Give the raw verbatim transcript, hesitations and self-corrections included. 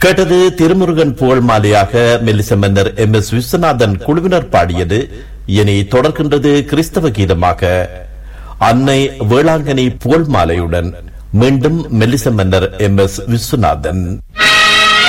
கேட்டது திருமுருகன் புகழ் மாலையாக மெல்லிச மன்னர் எம் எஸ் விஸ்வநாதன் குழுவினர் பாடியது. இனி தொடர்கின்றது கிறிஸ்தவ கீதமாக அன்னை வேளாங்கனி புகழ் மாலையுடன் மீண்டும் மெல்லிச மன்னர் எம் எஸ் விஸ்வநாதன்.